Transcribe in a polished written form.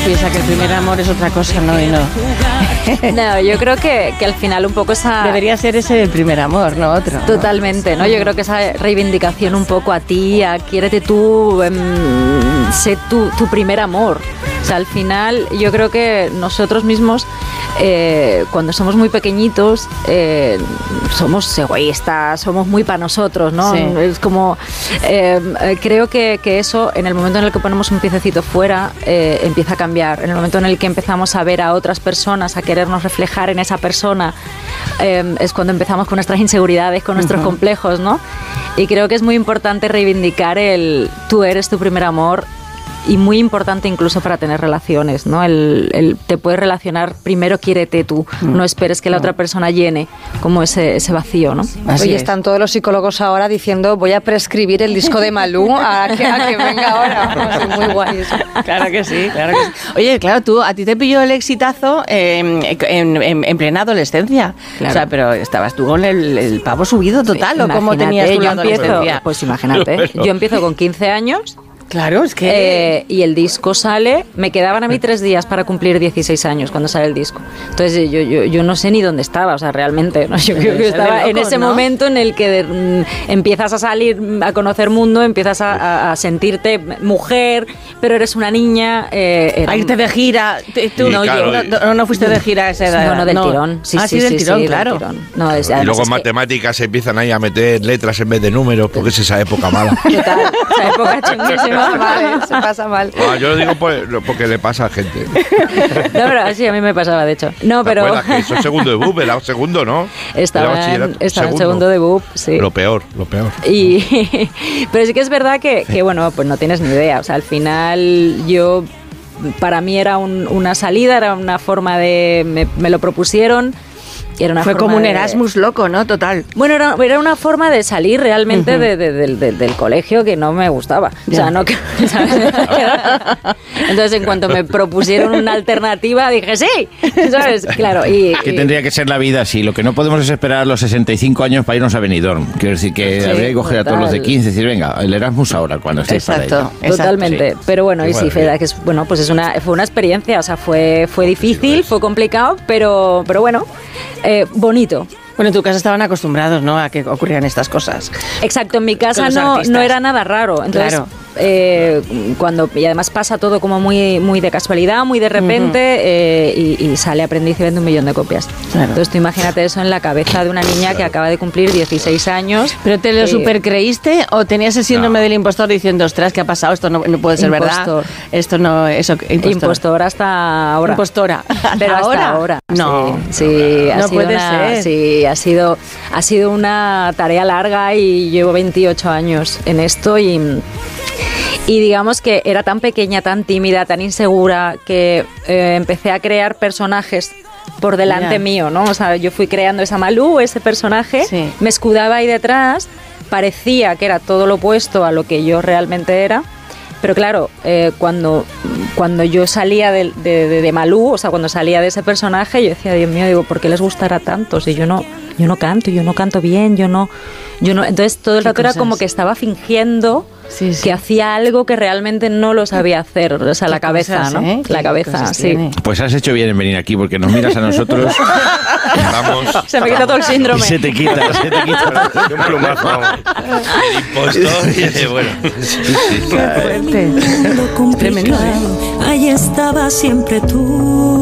piensa que el primer amor es otra cosa, ¿no? Y no. No, yo creo que al final un poco esa... Debería ser ese el primer amor, no otro. Totalmente, ¿no? Yo creo que esa reivindicación un poco a ti, a quiérete tú, sé tu primer amor. O sea, al final yo creo que nosotros mismos, cuando somos muy pequeñitos, somos egoístas, somos muy para nosotros, ¿no? Sí. Es como... creo que eso, en el momento en el que ponemos un piececito fuera, empieza a cambiar. En el momento en el que empezamos a ver a otras personas, a querernos reflejar en esa persona, es cuando empezamos con nuestras inseguridades, con nuestros complejos, ¿no? Y creo que es muy importante reivindicar tú eres tu primer amor. Y muy importante incluso para tener relaciones, ¿no? Te puedes relacionar, primero quiérete tú, no esperes que la otra persona llene como ese vacío, ¿no? Oye, están todos los psicólogos ahora diciendo voy a prescribir el disco de Malú a que venga ahora. Vamos, muy guay eso. Claro que sí, claro que sí. Oye, claro, a ti te pilló el exitazo en plena adolescencia. Claro. O sea, pero estabas tú con el pavo subido total, sí, ¿o cómo tenías tú la adolescencia? Pues imagínate, yo empiezo con 15 años. Claro, es que... y el disco sale, me quedaban a mí 3 días para cumplir 16 años cuando sale el disco. Entonces yo no sé ni dónde estaba, o sea, realmente, ¿no? Yo creo que estaba en ese momento en el que empiezas a salir, a conocer mundo, empiezas a sentirte mujer, pero eres una niña. A irte de gira. Tú no fuiste de gira a esa edad. No, del tirón. Sí, del tirón, claro. Del tirón. No, y luego en matemáticas se empiezan ahí a meter letras en vez de números, porque es esa época mala. Total, esa época chunguísima. Se pasa mal. Yo lo digo porque le pasa a gente. No, pero sí, a mí me pasaba, de hecho. No, pero... ¿Te acuerdas que eso es segundo de BUP? Era un segundo, ¿no? Estaba en segundo de BUP, sí. Lo peor. Pero sí que es verdad que, bueno, pues no tienes ni idea. O sea, al final para mí era una salida, era una forma de... Me lo propusieron. Fue como un Erasmus loco, ¿no? Total. Bueno, era una forma de salir realmente del colegio que no me gustaba. O sea, no que... Entonces, en cuanto me propusieron una alternativa, dije, ¡sí! ¿Sabes? Claro. Que tendría que ser la vida así. Lo que no podemos es esperar a los 65 años para irnos a Benidorm. Quiero decir que habría que coger a todos los de 15 y decir, venga, el Erasmus ahora, cuando estéis para ello. Totalmente. Sí. Pero bueno, y sí, fue una experiencia. O sea, fue difícil, fue complicado, pero bueno... bonito. Bueno, en tu casa estaban acostumbrados, ¿no?, a que ocurrieran estas cosas. Exacto, en mi casa no era nada raro. Entonces, claro. Y además pasa todo como muy, muy de casualidad, muy de repente, y sale Aprendiz y vende 1 millón de copias. Claro. Entonces tú imagínate eso en la cabeza de una niña que acaba de cumplir 16 años. ¿Pero te lo supercreíste o tenías el síndrome del impostor diciendo, ostras, ¿qué ha pasado? Esto no puede ser verdad. Esto no, eso, impostor hasta ahora. Impostora. Pero hasta ahora. No. Sí, no puede ser. Sí, ha sido una tarea larga y llevo 28 años en esto y digamos que era tan pequeña, tan tímida, tan insegura que empecé a crear personajes por delante mío, ¿no? O sea, yo fui creando esa Malú, ese personaje, me escudaba ahí detrás, parecía que era todo lo opuesto a lo que yo realmente era. Pero claro, cuando yo salía de Malú, o sea, cuando salía de ese personaje, yo decía, Dios mío, ¿por qué les gustará tanto? Si yo no canto bien, yo no. Entonces todo el rato era como que estaba fingiendo que hacía algo que realmente no lo sabía hacer. O sea, la cabeza, cosas, ¿no? La cabeza, sí. Pues has hecho bien en venir aquí, porque nos miras a nosotros. Se me quita todo el síndrome. Y se te quita. Un plumazo. El impostor. Bueno. Qué fuerte. Tremendo. Ahí estaba siempre tú.